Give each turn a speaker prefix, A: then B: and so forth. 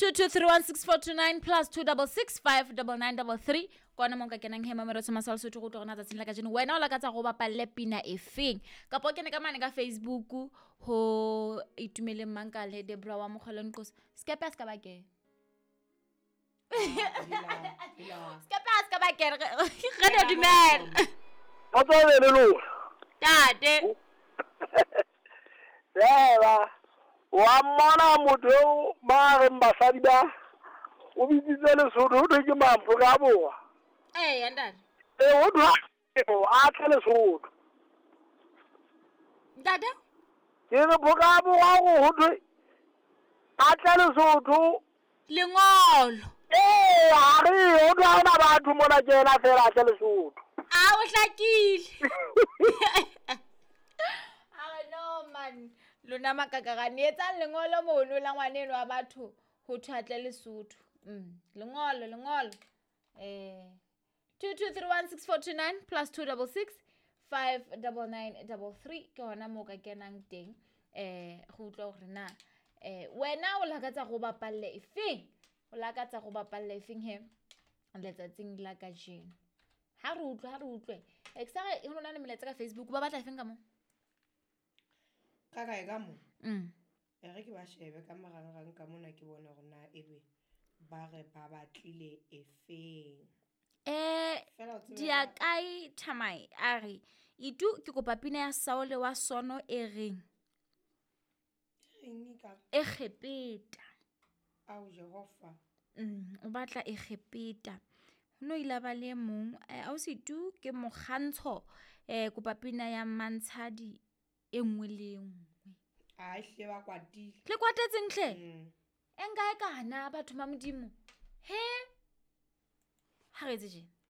A: 2231649 plus 26659933 kona mo ka kenang hema mero tsama sa Lesotho go tona tsa tsela ka jeno wena o la ka tsa go bapalle pina efeng ka po ke ne ka mane ka Facebook ho itumele mankale Debra wa mogolong qosa skepe ska ba ke skepe ska ba ke re ne dumela
B: Patsa le lo.
A: tate
B: Leva. Wa mona motho ba re mbasadi ba. O bitsitse Lesotho o ke mampo ka boa.
A: andana
B: O twa a tla Lesotho.
A: tate
B: Ke re boka boa go hotwe. A tla Lesotho.
A: lengolo
B: Ha re o twa ona batho mona jena fela a tla Lesotho.
A: a o hlakile no man lona makakagane etsa lengolo mono la ngwaneno wa batho ho thwatle Lesotho lengolo 2231649 plus 266599933 ke hona mo ka kenang teng go utlwa gore na wena o lakatsa go bapalle efeng o lakatsa go bapalle efeng he letsatsing la ka jeno ha re utlwe eksare ho nona le meletsa ka Facebook ba batla efeng ka mo
C: ka mo re ke ba shebe ka marangrang ka mona ke bona gore na ebe ba re ba batlile efeng
A: dia kai Thamai are itu ke kopa pina ya Saole wa Sono e reng e khepeta
C: au Jehova
A: o batla e khepeta no ilaba le mong au situ ke mogantsho kopa pina ya Mantshadi engwe le engwe
C: a hle ba kwatile
A: le kwatetseng hle enka e kana batho ba modimo he ha re tse